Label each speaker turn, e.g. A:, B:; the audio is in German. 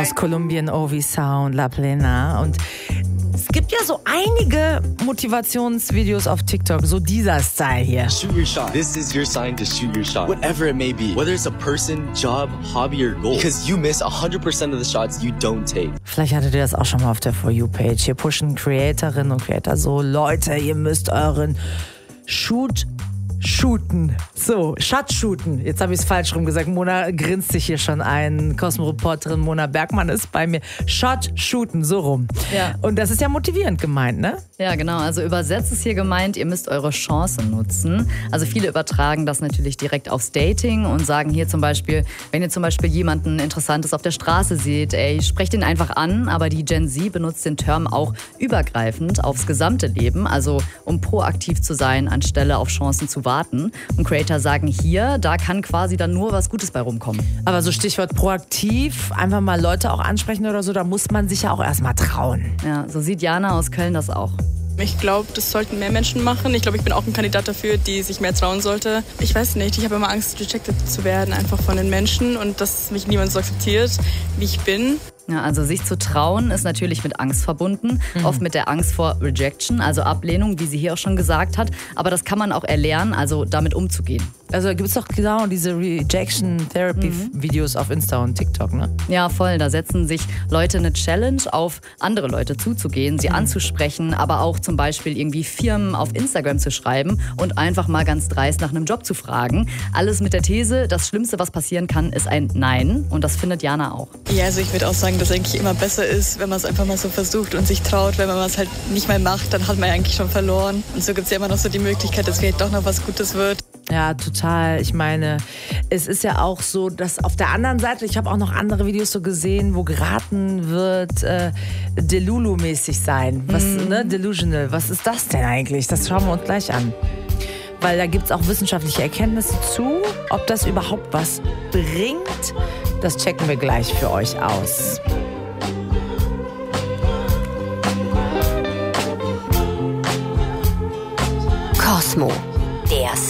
A: aus Kolumbien, Ovi Sound, La Plena. Und es gibt ja so einige Motivationsvideos auf TikTok, so dieser Style hier.
B: Shoot your shot. This is your sign to shoot your shot. Whatever it may be. Whether it's a person, job, hobby or goal. Because you miss 100% of the shots you don't take.
A: Vielleicht hattet ihr das auch schon mal auf der For You-Page. Hier pushen Creatorinnen und Creator so, Leute, ihr müsst euren shooten. So, Shot shooten. Jetzt habe ich es falsch rum gesagt. Mona grinst sich hier schon ein. Cosmo-Reporterin Mona Bergmann ist bei mir. Shot shooten, so rum.
C: Ja.
A: Und das ist ja motivierend gemeint, ne?
C: Ja, genau. Also übersetzt ist hier gemeint, ihr müsst eure Chance nutzen. Also viele übertragen das natürlich direkt aufs Dating und sagen hier zum Beispiel, wenn ihr zum Beispiel jemanden Interessantes auf der Straße seht, sprecht ihn einfach an. Aber die Gen Z benutzt den Term auch übergreifend aufs gesamte Leben. Also um proaktiv zu sein, anstelle auf Chancen zu warten. Und Creator sagen hier, da kann quasi dann nur was Gutes bei rumkommen.
A: Aber so Stichwort proaktiv, einfach mal Leute auch ansprechen oder so, da muss man sich ja auch erstmal trauen.
C: Ja, so sieht Jana aus Köln das auch.
D: Ich glaube, das sollten mehr Menschen machen. Ich glaube, ich bin auch ein Kandidat dafür, die sich mehr trauen sollte. Ich weiß nicht, ich habe immer Angst, rejected zu werden, einfach von den Menschen und dass mich niemand so akzeptiert, wie ich bin.
C: Ja, also sich zu trauen ist natürlich mit Angst verbunden, oft mit der Angst vor Rejection, also Ablehnung, wie sie hier auch schon gesagt hat. Aber das kann man auch erlernen, also damit umzugehen.
A: Also gibt es doch genau diese Rejection-Therapy-Videos auf Insta und TikTok, ne?
C: Ja, voll. Da setzen sich Leute eine Challenge auf, andere Leute zuzugehen, sie anzusprechen, aber auch zum Beispiel irgendwie Firmen auf Instagram zu schreiben und einfach mal ganz dreist nach einem Job zu fragen. Alles mit der These, das Schlimmste, was passieren kann, ist ein Nein. Und das findet Jana auch.
D: Ja, also ich würde auch sagen, dass es eigentlich immer besser ist, wenn man es einfach mal so versucht und sich traut. Wenn man es halt nicht mal macht, dann hat man ja eigentlich schon verloren. Und so gibt es ja immer noch so die Möglichkeit, dass vielleicht doch noch was Gutes wird.
A: Ja, total. Ich meine, es ist ja auch so, dass auf der anderen Seite, ich habe auch noch andere Videos so gesehen, wo geraten wird, Delulu-mäßig sein. Was, ne, delusional. Was ist das denn eigentlich? Das schauen wir uns gleich an. Weil da gibt es auch wissenschaftliche Erkenntnisse zu. Ob das überhaupt was bringt, das checken wir gleich für euch aus.
E: Cosmo.